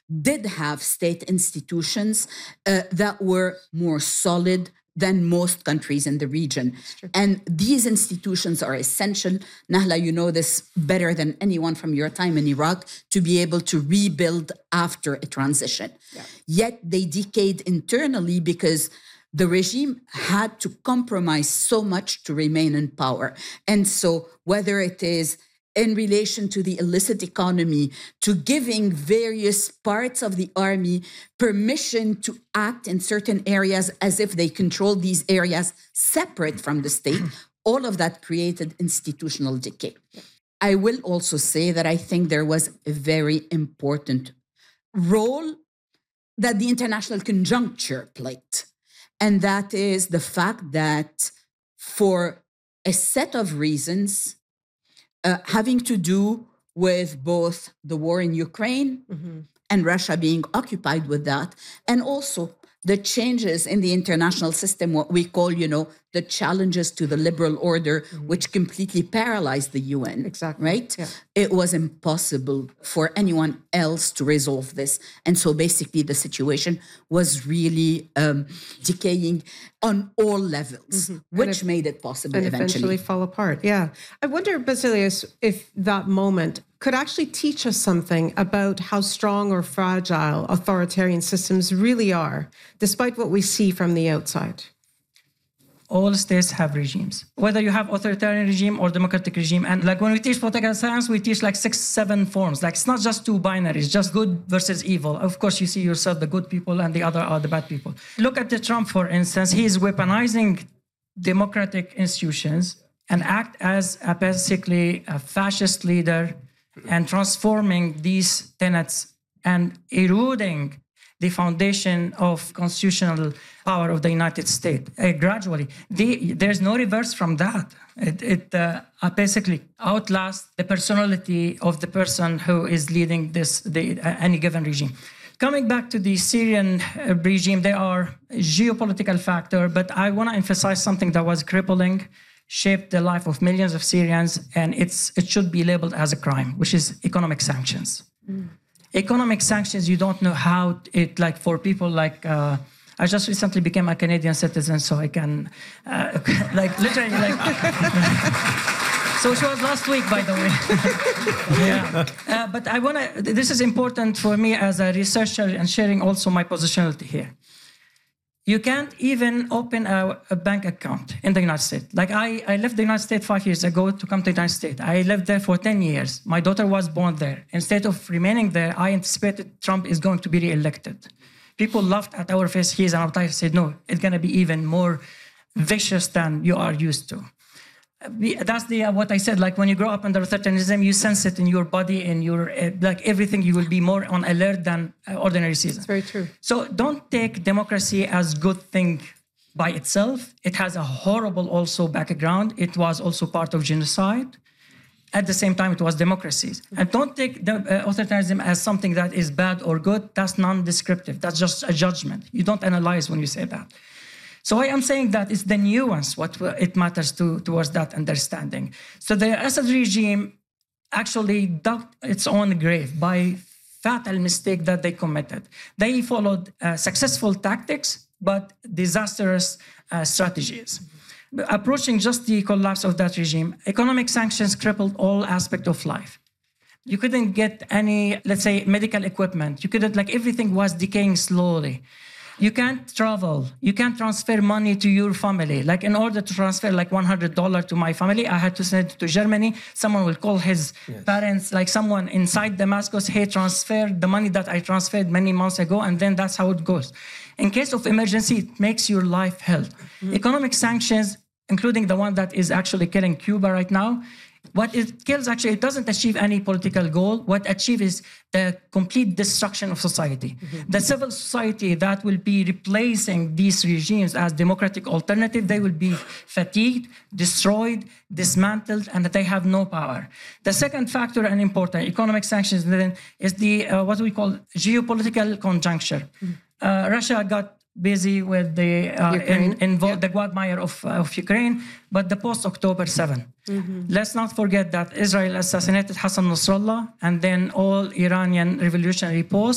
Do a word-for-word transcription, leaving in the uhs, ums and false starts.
did have state institutions uh, that were more solid than most countries in the region. And these institutions are essential. Nahla, you know this better than anyone from your time in Iraq, to be able to rebuild after a transition. Yeah. Yet they decayed internally because the regime had to compromise so much to remain in power. And so whether it is in relation to the illicit economy, to giving various parts of the army permission to act in certain areas as if they control these areas separate from the state, all of that created institutional decay. I will also say that I think there was a very important role that the international conjuncture played. And that is the fact that for a set of reasons, Uh, having to do with both the war in Ukraine mm-hmm. and Russia being occupied with that, and also the changes in the international system, what we call, you know, the challenges to the liberal order, mm-hmm. which completely paralyzed the U N. Exactly. Right? Yeah. It was impossible for anyone else to resolve this. And so basically the situation was really um, decaying on all levels, mm-hmm. which it, made it possible and eventually. eventually fall apart. Yeah. I wonder, Basilios, if that moment could actually teach us something about how strong or fragile authoritarian systems really are, despite what we see from the outside. All states have regimes, whether you have authoritarian regime or democratic regime. And like when we teach political science, we teach like six, seven forms. Like it's not just two binaries, just good versus evil. Of course, you see yourself, the good people, and the other are the bad people. Look at the Trump, for instance. He is weaponizing democratic institutions and act as a basically a fascist leader and transforming these tenets and eroding the foundation of constitutional power of the United States uh, gradually. The, there's no reverse from that. It, it uh, basically outlasts the personality of the person who is leading this the, uh, any given regime. Coming back to the Syrian uh, regime, there are geopolitical factors, but I want to emphasize something that was crippling, shaped the life of millions of Syrians, and it's it should be labeled as a crime, which is economic sanctions. Mm. Economic sanctions, you don't know how it, like for people like, uh, I just recently became a Canadian citizen, so I can, uh, like literally like, so it was last week, by the way. yeah. Uh, but I want to, this is important for me as a researcher and sharing also my positionality here. You can't even open a, a bank account in the United States. Like I, I left the United States five years ago to come to the United States. I lived there for ten years. My daughter was born there. Instead of remaining there, I anticipated Trump is going to be reelected. People laughed at our face. He's an outsider. I said, no, it's going to be even more vicious than you are used to. That's the uh, what I said. Like when you grow up under authoritarianism, you sense it in your body, in your uh, like everything. You will be more on alert than uh, ordinary citizens. It's very true. So don't take democracy as good thing by itself. It has a horrible also background. It was also part of genocide. At the same time, it was democracies. And don't take the, uh, authoritarianism as something that is bad or good. That's non-descriptive. That's just a judgment. You don't analyze when you say that. So I am saying that it's the nuance what it matters to towards that understanding. So the Assad regime actually dug its own grave by fatal mistake that they committed. They followed uh, successful tactics, but disastrous uh, strategies. Approaching just the collapse of that regime, economic sanctions crippled all aspects of life. You couldn't get any, let's say, medical equipment. You couldn't, like everything was decaying slowly. You can't travel. You can't transfer money to your family. Like in order to transfer like one hundred dollars to my family, I had to send it to Germany. Someone will call his yes. parents, like someone inside Damascus, hey, transfer the money that I transferred many months ago, and then that's how it goes. In case of emergency, it makes your life hell. Mm-hmm. Economic sanctions, including the one that is actually killing Cuba right now, what it kills, actually, it doesn't achieve any political goal. What it achieves is the complete destruction of society. Mm-hmm. The civil society that will be replacing these regimes as democratic alternative, they will be fatigued, destroyed, dismantled, and they have no power. The second factor, and important, economic sanctions, then, is the uh, what we call geopolitical conjuncture. Mm-hmm. Uh, Russia got busy with the uh, in, invo- yep. the quagmire of, uh, of Ukraine, but the post-October seventh. Mm-hmm. Let's not forget that Israel assassinated Hassan Nasrallah, and then all Iranian revolutionary posts